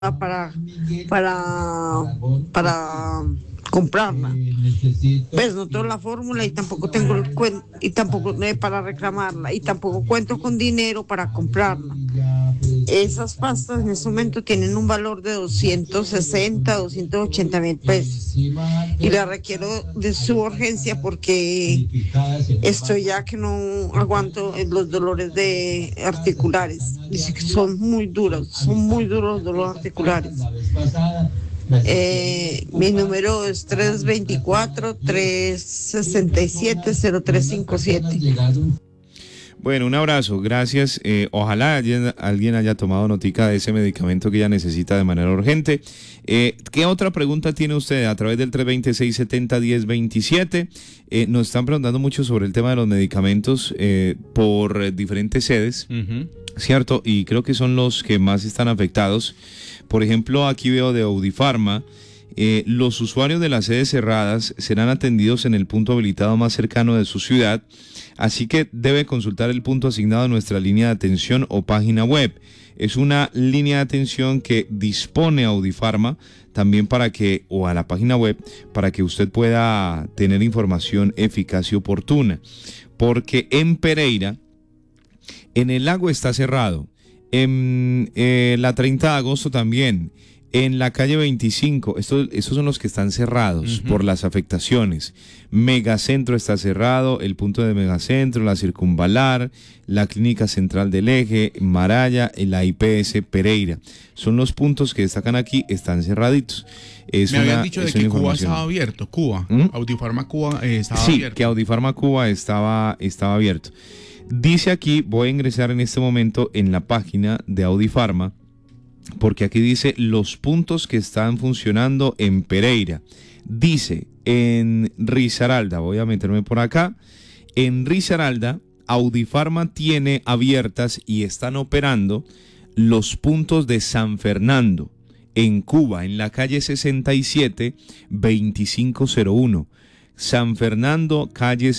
para, para comprarla. Pues no tengo la fórmula y tampoco tengo el y tampoco para reclamarla y tampoco cuento con dinero para comprarla. Esas pastas en este momento tienen un valor de 260, 280 mil pesos y la requiero de su urgencia porque estoy ya que no aguanto los dolores de articulares. Dice que son muy duros los dolores articulares. Mi número es 324-367-0357. Bueno, un abrazo, gracias. Ojalá alguien haya tomado notica de ese medicamento que ella necesita de manera urgente. ¿Qué otra pregunta tiene usted a través del 326-70-1027? Nos están preguntando mucho sobre el tema de los medicamentos por diferentes sedes, ¿cierto? Y creo que son los que más están afectados. Por ejemplo, aquí veo de Audifarma. Los usuarios de las sedes cerradas serán atendidos en el punto habilitado más cercano de su ciudad, así que debe consultar el punto asignado a nuestra línea de atención o página web. Es una línea de atención que dispone Audifarma también o a la página web, para que usted pueda tener información eficaz y oportuna. Porque en Pereira, en el lago está cerrado, en la 30 de agosto también, en la calle 25, estos son los que están cerrados por las afectaciones. Megacentro está cerrado, el punto de Megacentro, la Circunvalar, la Clínica Central del Eje, Maraya, la IPS Pereira. Son los puntos que destacan aquí, están cerraditos. Me habían dicho de que Cuba estaba abierto, Cuba. Audifarma Cuba estaba abierto. Sí, que Audifarma Cuba estaba abierto. Dice aquí, voy a ingresar en este momento en la página de Audifarma, porque aquí dice los puntos que están funcionando en Pereira. Dice en Risaralda, voy a meterme por acá, en Risaralda Audifarma tiene abiertas y están operando los puntos de San Fernando, en Cuba, en la calle 67-2501. San Fernando, calle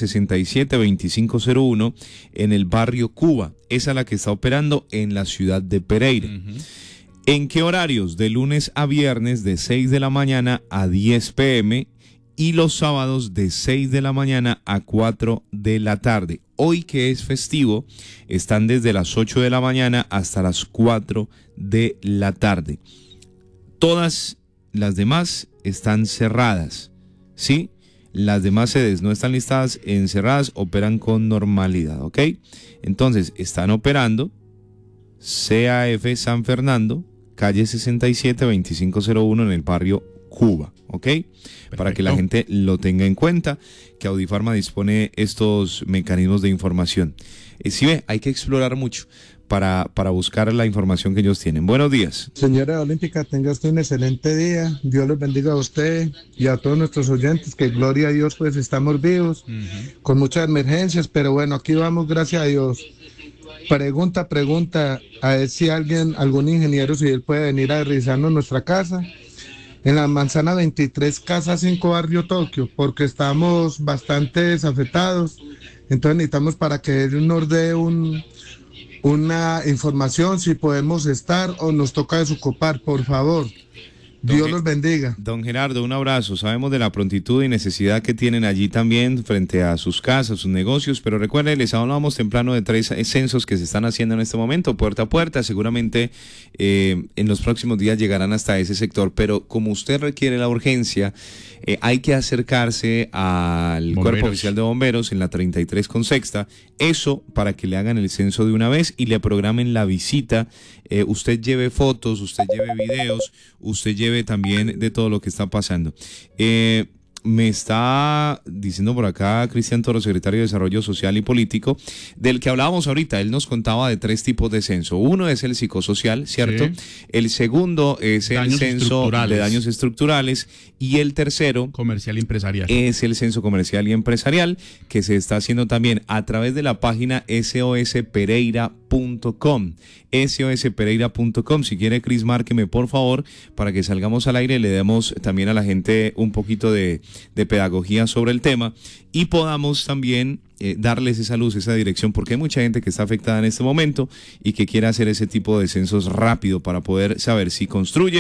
67-2501, en el barrio Cuba. Esa es la que está operando en la ciudad de Pereira. ¿En qué horarios? De lunes a viernes de 6 de la mañana a 10 p.m. y los sábados de 6 de la mañana a 4 de la tarde. Hoy, que es festivo, están desde las 8 de la mañana hasta las 4 de la tarde. Todas las demás están cerradas, ¿sí? Las demás sedes no están listadas en cerradas, operan con normalidad, ¿ok? Entonces, están operando CAF San Fernando, calle 67-2501 en el barrio Cuba, ¿ok? Perfecto. Para que la gente lo tenga en cuenta, que Audifarma dispone estos mecanismos de información. Sí ve, hay que explorar mucho para buscar la información que ellos tienen. Buenos días. Señora Olímpica, tenga usted un excelente día. Dios los bendiga a usted y a todos nuestros oyentes, que gloria a Dios, pues estamos vivos, con muchas emergencias, pero bueno, aquí vamos, gracias a Dios. Pregunta, a ver si algún ingeniero, si él puede venir a revisarnos nuestra casa, en la manzana 23, casa 5, barrio Tokio, porque estamos bastante desafectados, entonces necesitamos para que él nos dé una información, si podemos estar o nos toca desocupar, por favor. Dios los bendiga. Don Gerardo, un abrazo. Sabemos de la prontitud y necesidad que tienen allí también frente a sus casas, sus negocios, pero recuerden, les hablábamos temprano de 3 censos que se están haciendo en este momento, puerta a puerta. Seguramente en los próximos días llegarán hasta ese sector, pero como usted requiere la urgencia, hay que acercarse al Cuerpo Oficial de Bomberos en la 33 con sexta, eso para que le hagan el censo de una vez y le programen la visita. Usted lleve fotos, usted lleve videos, usted lleve también de todo lo que está pasando. Me está diciendo por acá Cristian Toro, secretario de Desarrollo Social y Político, del que hablábamos ahorita. Él nos contaba de 3 tipos de censo. Uno es el psicosocial, ¿cierto? Sí. El segundo es el censo de daños estructurales. Y el tercero, comercial y empresarial, es el censo comercial y empresarial, que se está haciendo también a través de la página sospereira.com. sospereira.com. Si quiere, Cris, márqueme por favor para que salgamos al aire y le demos también a la gente un poquito de de pedagogía sobre el tema y podamos también darles esa luz, esa dirección, porque hay mucha gente que está afectada en este momento y que quiere hacer ese tipo de censos rápido para poder saber si construye